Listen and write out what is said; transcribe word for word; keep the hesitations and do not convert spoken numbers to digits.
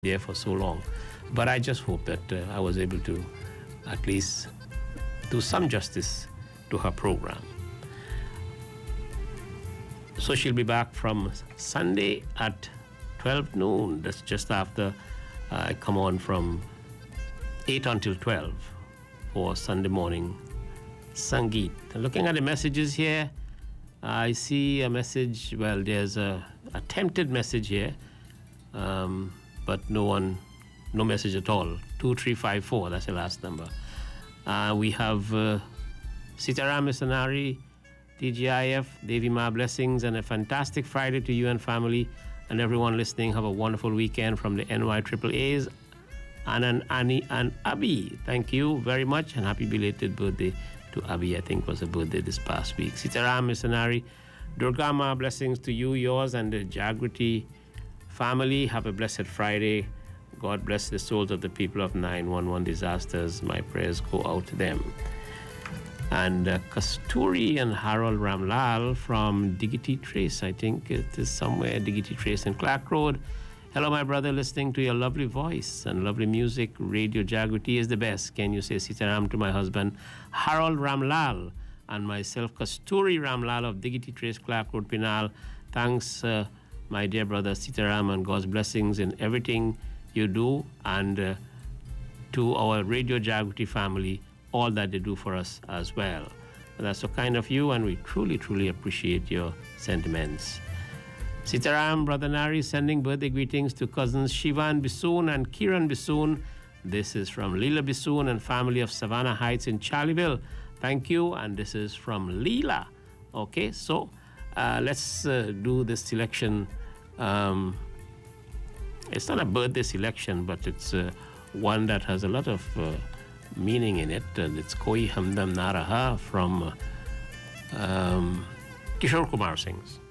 there for so long. But I just hope that uh, I was able to at least do some justice to her program. So she'll be back from Sunday at twelve noon. That's just after uh, I come on from eight until twelve for Sunday morning Sangeet. Looking at the messages here, I see a message. Well, there's a attempted message here, um, but no one, no message at all. two three five four, that's the last number. Uh, we have uh, Sitaram Misanari, T G I F, Devi Ma blessings, and a fantastic Friday to you and family, and everyone listening. Have a wonderful weekend from the N Y Triple A's. Anan, Annie, and Abby. Thank you very much, and happy belated birthday to Abby. I think was a birthday this past week. Sitaram Misanari, Durgama, blessings to you, yours, and the Jagriti family. Have a blessed Friday. God bless the souls of the people of nine one one disasters. My prayers go out to them. And uh, Kasturi and Harold Ramlal from Diggity Trace. I think it is somewhere, Diggity Trace in Clark Road. Hello, my brother, listening to your lovely voice and lovely music. Radio Jagriti is the best. Can you say Sitaram to my husband, Harold Ramlal, and myself, Kasturi Ramlal of Diggity Trace, Clark Road, Pinal. Thanks, uh, my dear brother Sitaram, and God's blessings in everything you do, and uh, to our Radio Jagriti family, all that they do for us as well. And that's so kind of you, and we truly, truly appreciate your sentiments. Sitaram, Brother Nari, sending birthday greetings to cousins Shivan Bisoon and Kiran Bisoon. This is from Leela Bisoon and family of Savannah Heights in Charlieville. Thank you, and this is from Leela. Okay, so uh, let's uh, do this selection. Um, it's not a birthday selection, but it's uh, one that has a lot of uh, meaning in it, and it's Koi Hamdam Naraha from uh, um, Kishore Kumar Singh's.